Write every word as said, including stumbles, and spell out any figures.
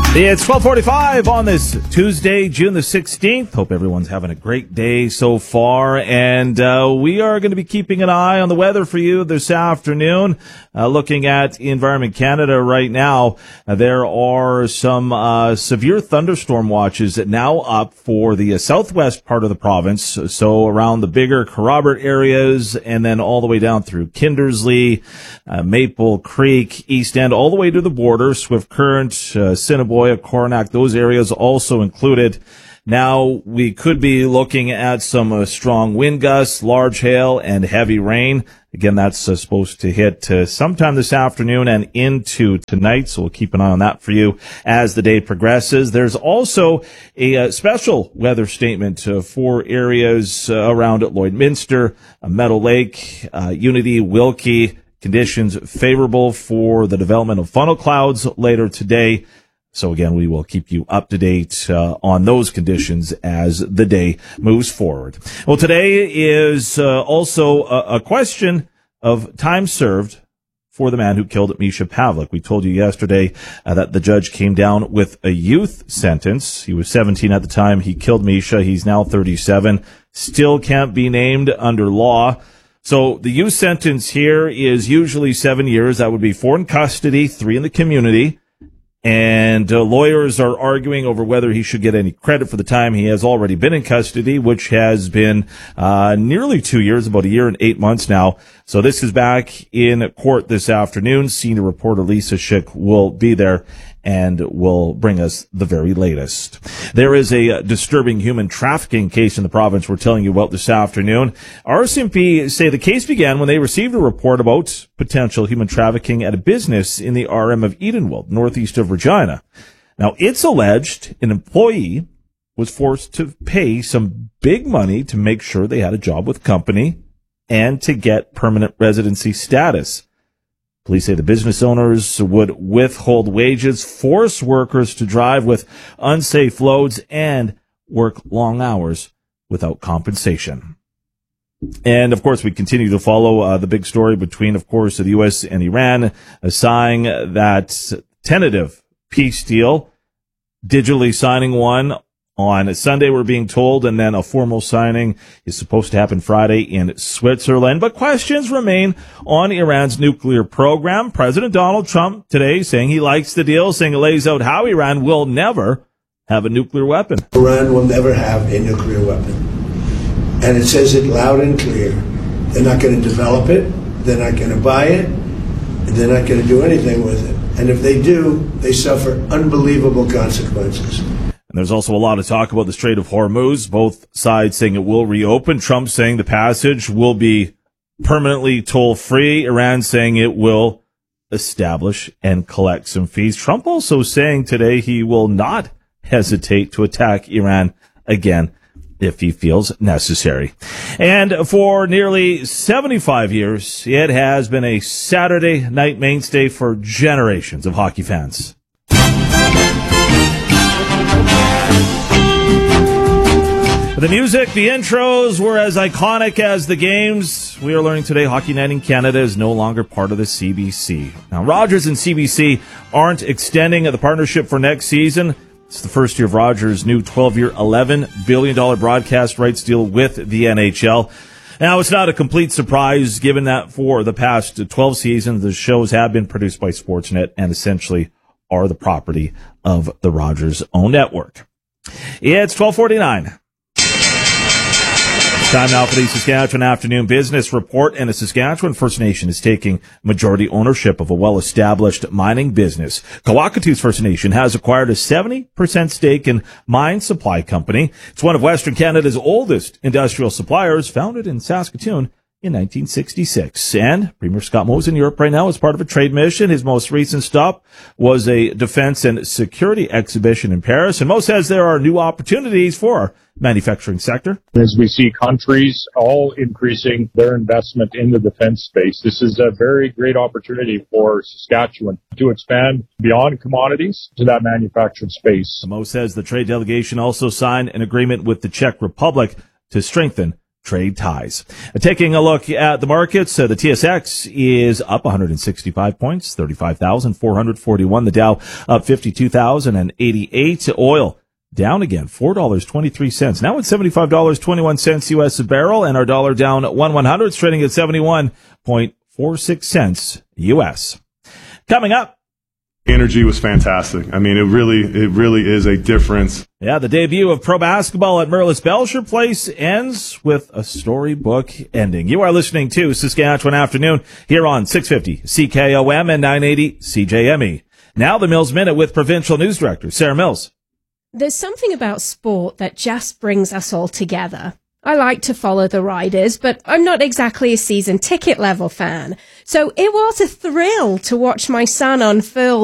It's twelve forty-five on this Tuesday, June the sixteenth. Hope everyone's having a great day so far. And uh, we are going to be keeping an eye on the weather for you this afternoon. Uh, looking at Environment Canada right now, uh, there are some uh, severe thunderstorm watches now up for the uh, southwest part of the province. So around the bigger Kerrobert areas and then all the way down through Kindersley, uh, Maple Creek, East End, all the way to the border, Swift Current, uh, Assiniboia, Coronach, those areas also included. Now we could be looking at some uh, strong wind gusts, large hail, and heavy rain. Again, that's uh, supposed to hit uh, sometime this afternoon and into tonight, so we'll keep an eye on that for you as the day progresses. There's also a uh, special weather statement uh, for areas uh, around Lloydminster, uh, Meadow Lake, uh, Unity, Wilkie. Conditions favorable for the development of funnel clouds later today. So again, we will keep you up to date uh, on those conditions as the day moves forward. Well, today is uh, also a, a question of time served for the man who killed Misha Pavlik. We told you yesterday uh, that the judge came down with a youth sentence. He was seventeen at the time he killed Misha. He's now thirty-seven. Still can't be named under law. So the youth sentence here is usually seven years. That would be four in custody, three in the community. And uh, lawyers are arguing over whether he should get any credit for the time he has already been in custody, which has been uh nearly two years, about a year and eight months now. So this is back in court this afternoon. Senior reporter Lisa Schick will be there and will bring us the very latest. There is a disturbing human trafficking case in the province we're telling you about this afternoon. R C M P say the case began when they received a report about potential human trafficking at a business in the R M of Edenwold, northeast of Regina. Now, it's alleged an employee was forced to pay some big money to make sure they had a job with the company and to get permanent residency status. Police say the business owners would withhold wages, force workers to drive with unsafe loads, and work long hours without compensation. And, of course, we continue to follow uh, the big story between, of course, the U S and Iran, uh, signing that tentative peace deal, digitally signing one on Sunday, we're being told, and then a formal signing is supposed to happen Friday in Switzerland. But questions remain on Iran's nuclear program. President Donald Trump today saying he likes the deal, saying it lays out how Iran will never have a nuclear weapon. Iran will never have a nuclear weapon. And it says it loud and clear. They're not going to develop it. They're not going to buy it. And they're not going to do anything with it. And if they do, they suffer unbelievable consequences. And there's also a lot of talk about the Strait of Hormuz, both sides saying it will reopen. Trump saying the passage will be permanently toll-free. Iran saying it will establish and collect some fees. Trump also saying today he will not hesitate to attack Iran again if he feels necessary. And for nearly seventy-five years, it has been a Saturday night mainstay for generations of hockey fans. The music, the intros were as iconic as the games. We are learning today Hockey Night in Canada is no longer part of the C B C. Now, Rogers and C B C aren't extending the partnership for next season. It's the first year of Rogers' new twelve-year, eleven billion dollars broadcast rights deal with the N H L. Now, it's not a complete surprise given that for the past twelve seasons, the shows have been produced by Sportsnet and essentially are the property of the Rogers' own network. It's twelve forty-nine. Time now for the Saskatchewan Afternoon Business Report, and the Saskatchewan First Nation is taking majority ownership of a well-established mining business. Kawakatoose First Nation has acquired a seventy percent stake in Mine Supply Company. It's one of Western Canada's oldest industrial suppliers, founded in Saskatoon in nineteen sixty-six. And Premier Scott Moe is in Europe right now as part of a trade mission. His most recent stop was a defense and security exhibition in Paris. And Moe says there are new opportunities for our manufacturing sector. As we see countries all increasing their investment in the defense space, this is a very great opportunity for Saskatchewan to expand beyond commodities to that manufactured space. Moe says the trade delegation also signed an agreement with the Czech Republic to strengthen trade ties. Uh, taking a look at the markets, uh, the T S X is up one hundred sixty-five points, thirty-five thousand four hundred forty-one. The Dow up fifty-two thousand eighty-eight. Oil down again, four dollars and twenty-three cents. Now at seventy-five dollars and twenty-one cents U S a barrel, and our dollar down at one one hundred, trading at seventy-one point four six cents U S. Coming up. Energy was fantastic. I mean, it really, it really is a difference. Yeah, the debut of pro basketball at Merlis Belcher Place ends with a storybook ending. You are listening to Saskatchewan Afternoon here on six fifty C K O M and nine eighty C J M E. Now the Mills Minute with Provincial News Director Sarah Mills. There's something about sport that just brings us all together. I like to follow the riders, but I'm not exactly a season ticket level fan. So it was a thrill to watch my son unfurl